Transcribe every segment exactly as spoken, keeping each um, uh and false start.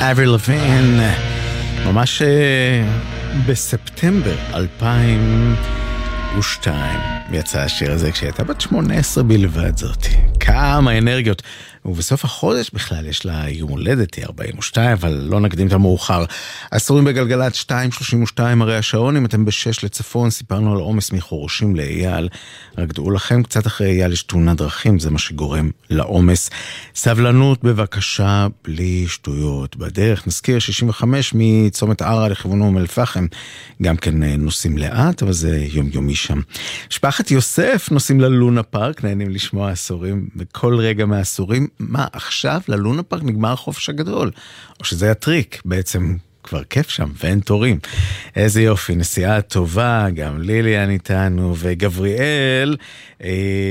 אברי לוין, ממש בספטמבר אלפיים ושתיים יצא השיר הזה כשהייתה בת שמונה עשרה בלבד. זאת כמה אנרגיות, ובסוף החודש בכלל יש לה יום הולדת, היא ארבעים ושתיים, אבל לא נקדים את המאוחר. עשורים בגלגלת שתיים שלושים ושתיים הרי השעון, אם אתם בשש לצפון, סיפרנו על עומס מחורשים לאייל, רק דעו לכם, קצת אחרי אייל יש תאונת דרכים, זה מה שגורם לעומס. סבלנות בבקשה, בלי שטויות בדרך. נזכיר שישים וחמש מצומת ערה לכיוון אום אל-פחם, גם כן נוסעים לאט, אבל זה יום יומי שם. משפחת יוסף נוסעים ללונה פארק, נהנים לשמוע עשורים בכל רגע מהעשורים. מה, עכשיו ללונה פארק נגמר החופש הגדול? או שזה הטריק, בעצם כבר כיף שם, ואין תורים. איזה יופי, נסיעה טובה, גם ליליאן איתנו, וגבריאל, אה,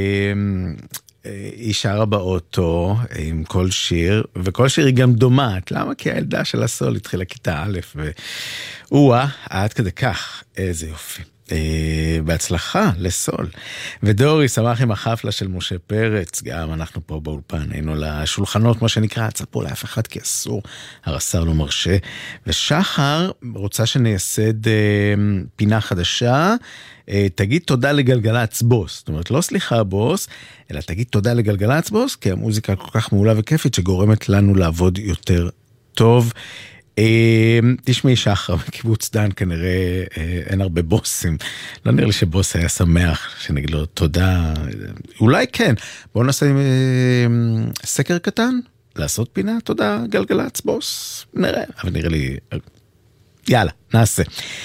היא שרה באוטו עם כל שיר, וכל שיר היא גם דומעת. למה? כי הילדה של הסול התחילה כיתה א', ווואה, עד כדי כך, איזה יופי. בהצלחה לסול. ודורי שמח עם החפלה של משה פרץ, גם אנחנו פה באולפן היינו לשולחנות מה שנקרא, צפו לאף אחד כי אסור, הרס"ר לא מרשה. ושחר רוצה שנייסד אה, פינה חדשה, אה, תגיד תודה לגלגלצ בוס, זאת אומרת לא סליחה בוס, אלא תגיד תודה לגלגלצ בוס, כי המוזיקה כל כך מעולה וכיפית שגורמת לנו לעבוד יותר טוב. תשמעי שחר, בקיבוץ דן כנראה אין הרבה בוסים, לא נראה לי שבוס היה שמח שנגיד לו תודה, אולי כן, בואו נעשה סקר קטן, לעשות פינה, תודה גלגלצ בוס, נראה, אבל נראה לי, יאללה, נעשה.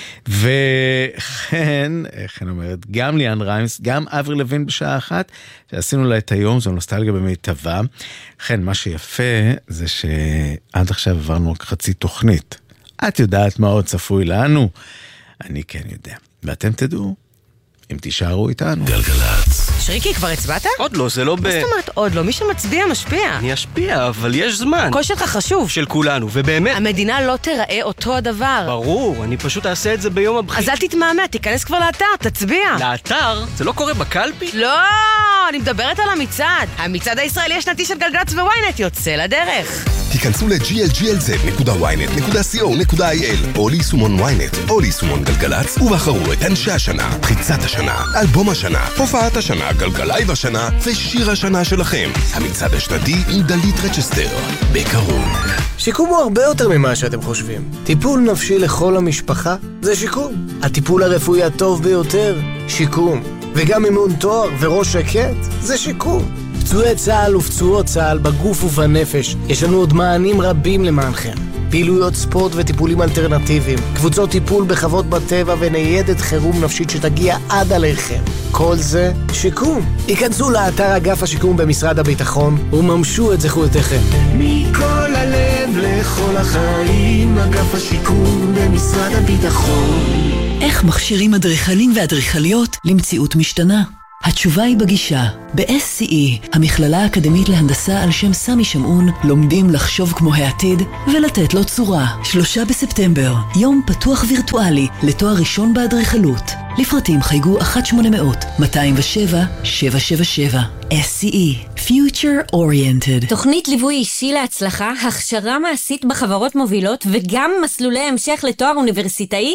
וכן, איך אני אומרת, גם ליאן ריימס, גם אברי לוין בשעה אחת, שעשינו לה את היום, זו נוסטלגיה במיטבה. כן, מה שיפה זה שעד עכשיו עברנו רק חצי תוכנית. את יודעת מה עוד צפוי לנו? אני כן יודע. ואתם תדעו, אם תישארו איתנו. גלגלצ. שריקי, כבר הצבעת? עוד לא, זה לא ב... מה זאת אומרת עוד לא? מי שמצביע משפיע. אני אשפיע, אבל יש זמן. הקול שלך חשוב. של כולנו, ובאמת... המדינה לא תראה אותו הדבר. ברור, אני פשוט אעשה את זה ביום הבחירות. אז אל תתמהמה, תיכנס כבר לאתר, תצביע. לאתר? זה לא קורה בקלפי? לא, אני מדברת על המצעד. המצעד הישראלי השנתי של גלגלצ וויינט יוצא לדרך. תיכנסו ל-ג'י אל ג'י אל זד נקודה וויינט נקודה סי או נקודה איי אל או ליישומון וויינט או ליישומון גלגלצ ובחרו את אנשי השנה, פריצת השנה, אלבום השנה, הופעת השנה, גלגלייב השנה ושיר השנה שלכם. המצעד השנתי עם דלית רצ'סטר, בקרוב. שיקום הוא הרבה יותר ממה שאתם חושבים. טיפול נפשי לכל המשפחה זה שיקום. הטיפול הרפואי הטוב ביותר, שיקום. וגם אימון תואר וראש שקט זה שיקום. פצועי צה"ל ופצועות צה"ל בגוף ובנפש, יש לנו עוד מענים רבים למענכם. פעילויות ספורט וטיפולים אלטרנטיביים, קבוצות טיפול בחוות בטבע וניידת חירום נפשית שתגיע עד עליכם. כל זה שיקום. היכנסו לאתר אגף השיקום במשרד הביטחון וממשו את זכויותיכם. מכל הלב לכל החיים, אגף השיקום במשרד הביטחון. איך מכשירים אדריכלים ואדריכליות למציאות משתנה? התשובה היא בגישה. ב-אס סי אי, המכללה האקדמית להנדסה על שם סמי שמעון, לומדים לחשוב כמו העתיד ולתת לו צורה. שלושה בספטמבר, יום פתוח וירטואלי לתואר ראשון באדריכלות. לפרטים חייגו אחת שמונה אפס אפס מאתיים ושבע שבע שבע שבע. אס סי אי, Future Oriented. תוכנית ליווי אישי להצלחה, הכשרה מעשית בחברות מובילות וגם מסלולי המשך לתואר אוניברסיטאי?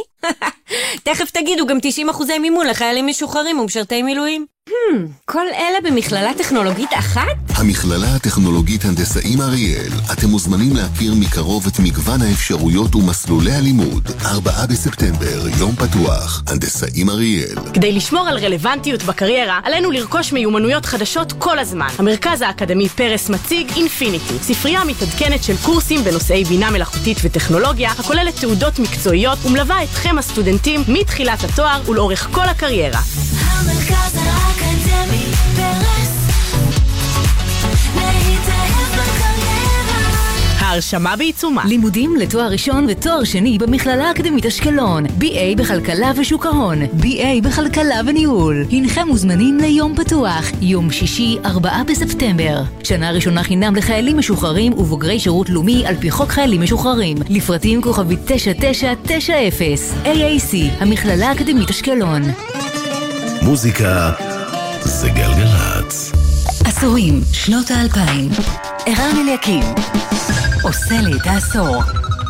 תכף תגידו גם תשעים אחוזי מימון לחיילים משוחררים ומשרתי מילואים. Hmm, כל אלה במכללה טכנולוגית אחת? המכללה הטכנולוגית הנדסאים אריאל. אתם מוזמנים להכיר מקרוב את מגוון האפשרויות ומסלולי הלימוד. ארבעה בספטמבר, יום פתוח, הנדסאים אריאל. כדי לשמור על רלוונטיות בקריירה, עלינו לרכוש מיומנויות חדשות כל הזמן. המרכז האקדמי פרס מציג אינפיניטי, ספרייה מתעדכנת של קורסים בנושאי בינה מלאכותית וטכנולוגיה, הכוללת תעודות מקצועיות ומלווה אתכם הסטודנטים מתחילת התואר ולאורך כל הקריירה. המרכז האקדמי פרס, להתאהב בקריירה. ההרשמה בעיצומה. לימודים לתואר ראשון ותואר שני במכללה האקדמית אשקלון. בי איי בכלכלה ושוק ההון. בי איי בכלכלה וניהול. הנכם מוזמנים ליום פתוח. יום שישי, ארבעה בספטמבר. שנה ראשונה חינם לחיילים משוחררים ובוגרי שירות לאומי על פי חוק חיילים משוחררים. לפרטים כוכבי תשע תשע תשע אפס. איי איי סי, המכללה האקדמית אשקלון. מוזיקה זה גלגלצ. עשורים, שנות האלפיים. ערן אליקים. עושה לי את העשור.